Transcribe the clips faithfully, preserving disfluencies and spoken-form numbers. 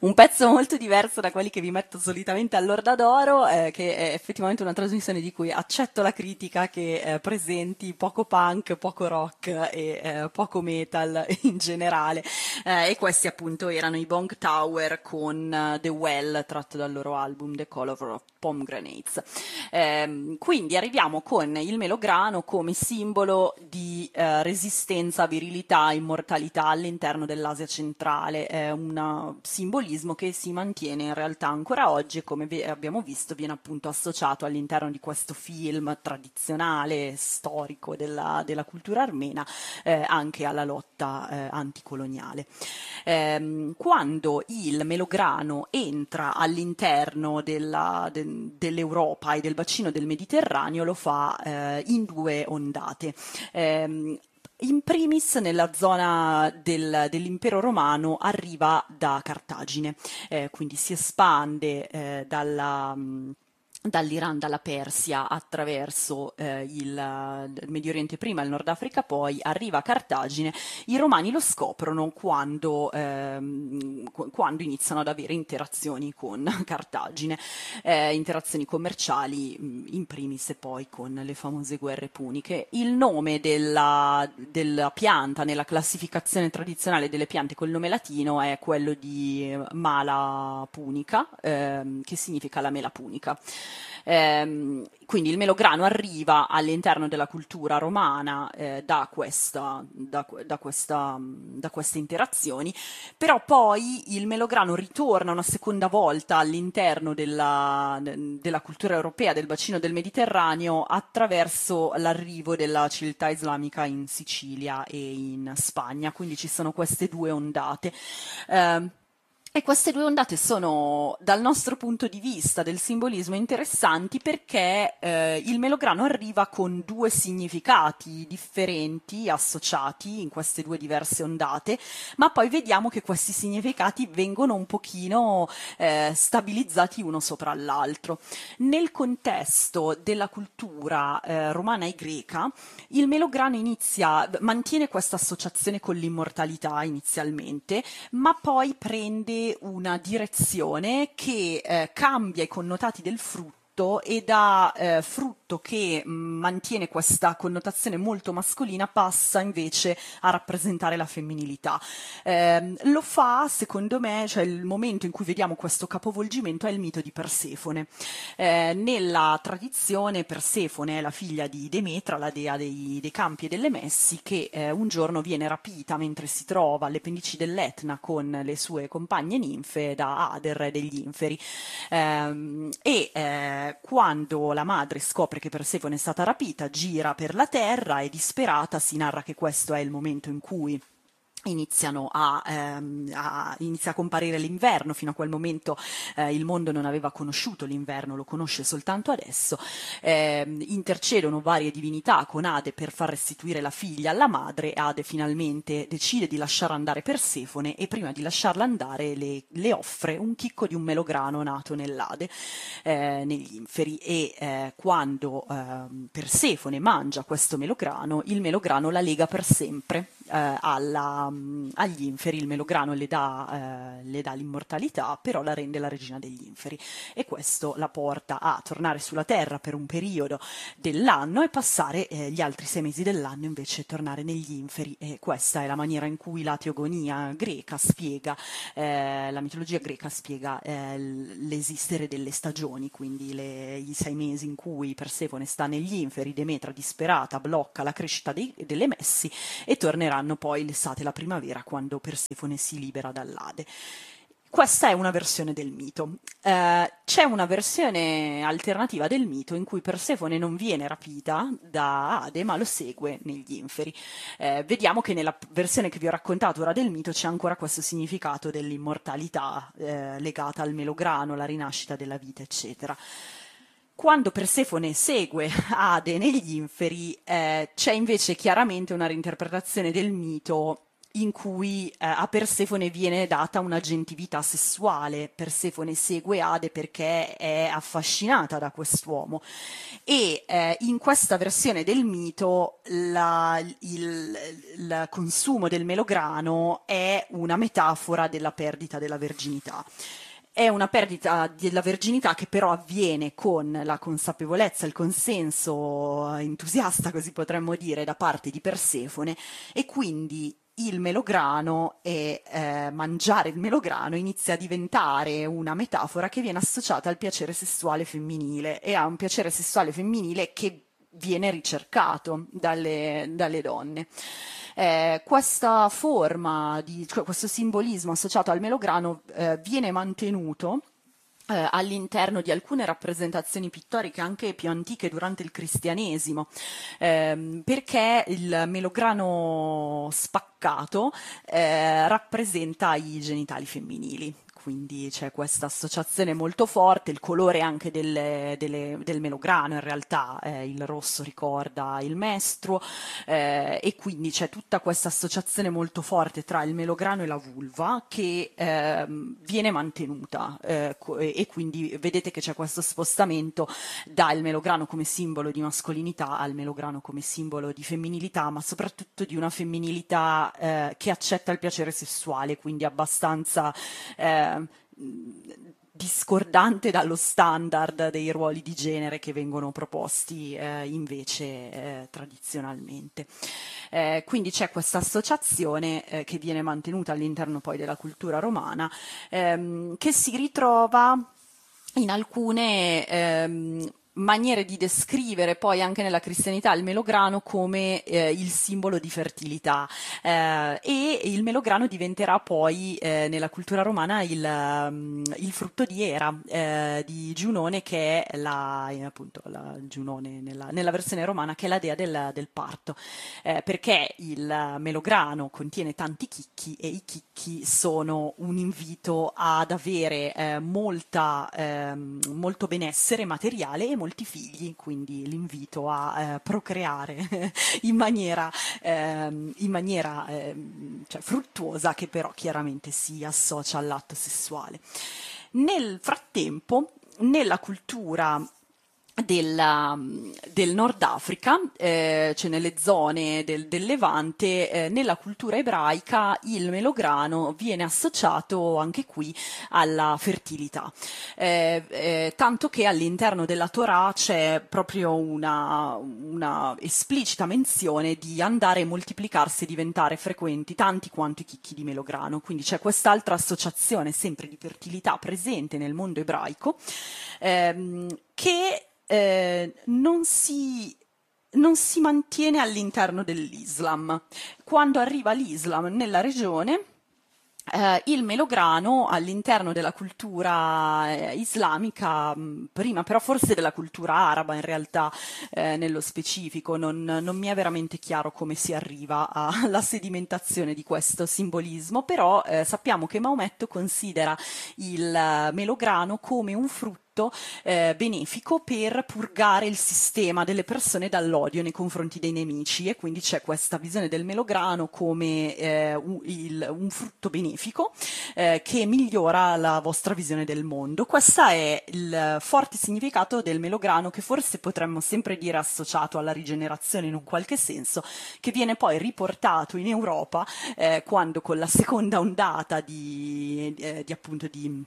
un pezzo molto diverso da quelli che vi metto solitamente all'Orda d'Oro, eh, che è effettivamente una trasmissione di cui accetto la critica che eh, presenti poco punk, poco rock e eh, poco metal in generale, eh, e questi appunto erano i Bong Tower con uh, The Well, tratto dal loro album The Color of Pomegranates. Eh, quindi arriviamo con il melograno come simbolo di eh, resistenza, virilità, immortalità all'interno dell'Asia centrale, è un simbolismo che si mantiene in realtà ancora oggi e come ve- abbiamo visto viene appunto associato all'interno di questo film tradizionale, storico della, della cultura armena, eh, anche alla lotta eh, anticoloniale. Eh, quando il melograno entra all'interno della, de- dell'Europa e del bacino del Mediterraneo lo fa eh, in due ondate. Eh, in primis nella zona del, dell'impero romano arriva da Cartagine, eh, quindi si espande eh, dalla... mh, dall'Iran, dalla Persia, attraverso eh, il, il Medio Oriente prima, il Nord Africa poi, arriva a Cartagine. I romani lo scoprono quando, ehm, qu- quando iniziano ad avere interazioni con Cartagine, eh, interazioni commerciali mh, in primis e poi con le famose guerre puniche. Il nome della, della pianta nella classificazione tradizionale delle piante col nome latino è quello di Mala punica, ehm, che significa la mela punica. Ehm, quindi il melograno arriva all'interno della cultura romana eh, da, questa, da, da, questa, da queste interazioni, però poi il melograno ritorna una seconda volta all'interno della, della cultura europea del bacino del Mediterraneo attraverso l'arrivo della civiltà islamica in Sicilia e in Spagna, quindi ci sono queste due ondate. Eh, e queste due ondate sono, dal nostro punto di vista del simbolismo, interessanti perché eh, il melograno arriva con due significati differenti associati in queste due diverse ondate, ma poi vediamo che questi significati vengono un pochino eh, stabilizzati uno sopra l'altro. Nel contesto della cultura eh, romana e greca, il melograno inizia, mantiene questa associazione con l'immortalità inizialmente, ma poi prende una direzione che eh, cambia i connotati del frutto e da eh, frutto che mh, mantiene questa connotazione molto mascolina passa invece a rappresentare la femminilità. Eh, lo fa, secondo me, cioè il momento in cui vediamo questo capovolgimento è il mito di Persefone. Eh, nella tradizione Persefone è la figlia di Demetra, la dea dei, dei campi e delle messi, che eh, un giorno viene rapita mentre si trova alle pendici dell'Etna con le sue compagne ninfe da Ade, re degli inferi. Ehm, e eh, quando la madre scopre che Persefone è stata rapita, gira per la terra e disperata si narra che questo è il momento in cui iniziano a, ehm, a, inizia a comparire l'inverno. Fino a quel momento eh, il mondo non aveva conosciuto l'inverno, lo conosce soltanto adesso. Eh, intercedono varie divinità con Ade per far restituire la figlia alla madre. Ade finalmente decide di lasciare andare Persefone e prima di lasciarla andare le, le offre un chicco di un melograno nato nell'Ade, eh, negli inferi, e eh, quando eh, Persefone mangia questo melograno, il melograno la lega per sempre eh, alla agli inferi. Il melograno le dà, eh, le dà l'immortalità, però la rende la regina degli inferi, e questo la porta a tornare sulla terra per un periodo dell'anno e passare eh, gli altri sei mesi dell'anno invece tornare negli inferi. E questa è la maniera in cui la teogonia greca spiega, eh, la mitologia greca spiega eh, l'esistere delle stagioni, quindi le, i sei mesi in cui Persefone sta negli inferi, Demetra disperata blocca la crescita dei, delle messi, e torneranno poi l'estate e la primavera quando Persefone si libera dall'Ade. Questa è una versione del mito. Eh, c'è una versione alternativa del mito in cui Persefone non viene rapita da Ade, ma lo segue negli inferi. Eh, vediamo che nella versione che vi ho raccontato ora del mito c'è ancora questo significato dell'immortalità eh, legata al melograno, la rinascita della vita, eccetera. Quando Persefone segue Ade negli inferi, eh, c'è invece chiaramente una reinterpretazione del mito in cui eh, a Persefone viene data una gentilità sessuale. Persefone segue Ade perché è affascinata da quest'uomo e eh, in questa versione del mito la, il, il consumo del melograno è una metafora della perdita della verginità. È una perdita della verginità che però avviene con la consapevolezza, il consenso entusiasta, così potremmo dire, da parte di Persefone, e quindi il melograno e eh, mangiare il melograno inizia a diventare una metafora che viene associata al piacere sessuale femminile e a un piacere sessuale femminile che viene ricercato dalle, dalle donne. Eh, questa forma, di, cioè questo simbolismo associato al melograno eh, viene mantenuto eh, all'interno di alcune rappresentazioni pittoriche anche più antiche durante il cristianesimo, ehm, perché il melograno spaccato eh, rappresenta i genitali femminili. Quindi c'è questa associazione molto forte, il colore anche delle, delle, del melograno in realtà, eh, il rosso ricorda il mestruo, eh, e quindi c'è tutta questa associazione molto forte tra il melograno e la vulva che eh, viene mantenuta eh, e quindi vedete che c'è questo spostamento dal melograno come simbolo di mascolinità al melograno come simbolo di femminilità, ma soprattutto di una femminilità eh, che accetta il piacere sessuale, quindi abbastanza eh, discordante dallo standard dei ruoli di genere che vengono proposti eh, invece eh, tradizionalmente. Eh, quindi c'è questa associazione eh, che viene mantenuta all'interno poi della cultura romana, ehm, che si ritrova in alcune ehm, maniere di descrivere poi anche nella cristianità il melograno come eh, il simbolo di fertilità eh, e il melograno diventerà poi eh, nella cultura romana il, um, il frutto di Era, eh, di Giunone, che è la, eh, appunto la Giunone nella, nella versione romana, che è la dea del, del parto, eh, perché il melograno contiene tanti chicchi e i chicchi sono un invito ad avere eh, molta, eh, molto benessere materiale e molti figli, quindi l'invito a eh, procreare in maniera, ehm, in maniera ehm, cioè fruttuosa, che però chiaramente si associa all'atto sessuale. Nel frattempo, nella cultura della, del Nord Africa, eh, cioè nelle zone del, del Levante, eh, nella cultura ebraica il melograno viene associato anche qui alla fertilità, eh, eh, tanto che all'interno della Torah c'è proprio una, una esplicita menzione di andare a moltiplicarsi e diventare frequenti tanti quanto i chicchi di melograno, quindi c'è quest'altra associazione sempre di fertilità presente nel mondo ebraico, ehm, che Eh, non si, non si mantiene all'interno dell'Islam. Quando arriva l'Islam nella regione, eh, il melograno all'interno della cultura eh, islamica, mh, prima però forse della cultura araba in realtà eh, nello specifico, non, non mi è veramente chiaro come si arriva alla sedimentazione di questo simbolismo, però eh, sappiamo che Maometto considera il eh, melograno come un frutto Eh, benefico per purgare il sistema delle persone dall'odio nei confronti dei nemici, e quindi c'è questa visione del melograno come eh, un, il, un frutto benefico eh, che migliora la vostra visione del mondo. Questo è il forte significato del melograno, che forse potremmo sempre dire associato alla rigenerazione in un qualche senso, che viene poi riportato in Europa eh, quando con la seconda ondata di, eh, di appunto di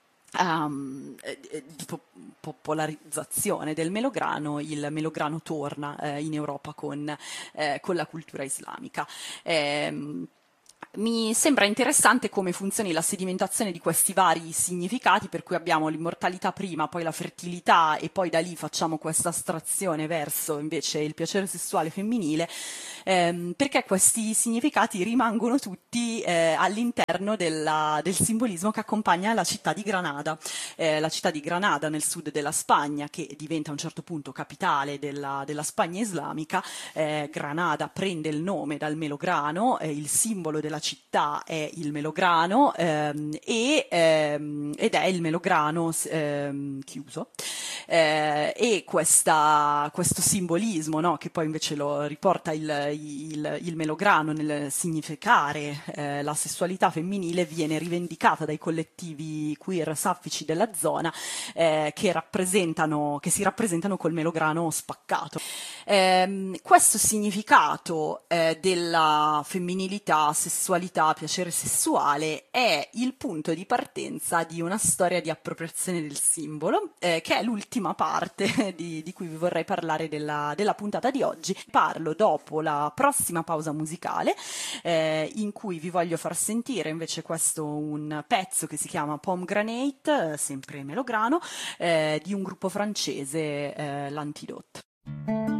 Um, di po- popolarizzazione del melograno, il melograno torna eh, in Europa con, eh, con la cultura islamica. Ehm, Mi sembra interessante come funzioni la sedimentazione di questi vari significati, per cui abbiamo l'immortalità prima, poi la fertilità, e poi da lì facciamo questa astrazione verso invece il piacere sessuale femminile, ehm, perché questi significati rimangono tutti eh, all'interno della, del simbolismo che accompagna la città di Granada, eh, la città di Granada nel sud della Spagna, che diventa a un certo punto capitale della, della Spagna islamica. eh, Granada prende il nome dal melograno, eh, il simbolo della città è il melograno, ehm, e, ehm, ed è il melograno ehm, chiuso, eh, e questa, questo simbolismo, no, che poi invece lo riporta il, il, il melograno nel significare eh, la sessualità femminile, viene rivendicata dai collettivi queer saffici della zona, eh, che rappresentano, che si rappresentano col melograno spaccato. Eh, questo significato eh, della femminilità, sessualità, piacere sessuale è il punto di partenza di una storia di appropriazione del simbolo, eh, che è l'ultima parte di, di cui vi vorrei parlare della, della puntata di oggi. Parlo dopo la prossima pausa musicale, eh, in cui vi voglio far sentire invece questo un pezzo che si chiama Pomegranate, eh, sempre melograno, eh, di un gruppo francese, eh, l'Antidote.